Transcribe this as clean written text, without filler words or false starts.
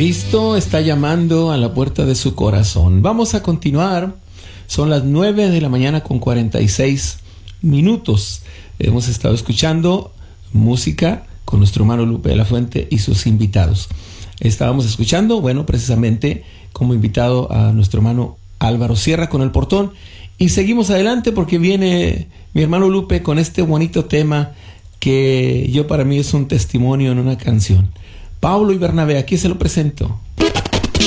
Cristo está llamando a la puerta de su corazón. Vamos a continuar. Son las 9 de la mañana con 46 minutos. Hemos estado escuchando música con nuestro hermano Lupe de la Fuente y sus invitados. Estábamos escuchando, precisamente como invitado a nuestro hermano Álvaro Sierra con El Portón. Y seguimos adelante porque viene mi hermano Lupe con este bonito tema que para mí es un testimonio en una canción. Pablo y Bernabé, aquí se lo presento.